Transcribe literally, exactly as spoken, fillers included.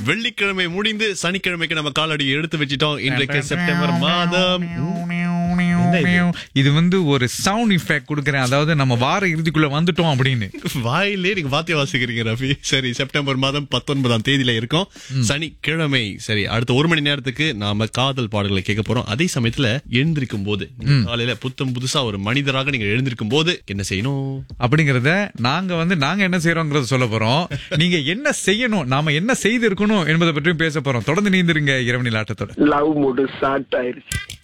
வெள்ளிக்கிழமை முடிந்து சனிக்கிழமைக்கு நம்ம காலடி எடுத்து வச்சிட்டோம். இன்றைக்கு செப்டம்பர் மாதம். இது வந்து ஒரு சவுண்ட் எஃபெக்ட் கொடுக்கறேன், அதாவது நம்ம வார இறுதிக்குள்ள வந்துட்டோம் அப்படின்னு. வாயிலே நீங்க வாத்திய வாசிக்கிறீங்க ரவி. சரி, செப்டம்பர் மாதம் பத்தொன்பதாம் தேதியில இருக்கும், சனிக்கிழமை. சரி, அடுத்த ஒரு மணி நேரத்துக்கு நாம காதல் பாடல்களை கேட்க போறோம். அதே சமயத்துல எழுந்திருக்கும் போது, காலையில புத்தம் புதுசா ஒரு மனிதராக நீங்க எழுந்திருக்கும் போது என்ன செய்யணும் அப்படிங்கறத நாங்க வந்து நாங்க என்ன செய்யறோம்ங்கறத சொல்ல போறோம். நீங்க என்ன செய்யணும், நாம என்ன செய்து இருக்கணும் என்பதை பற்றியும் பேச போறோம். தொடர்ந்து நீந்திருங்க இரவு நில ஆட்டத்தோட. லவ் மூடு ஸ்டார்ட் ஆயிருச்சு.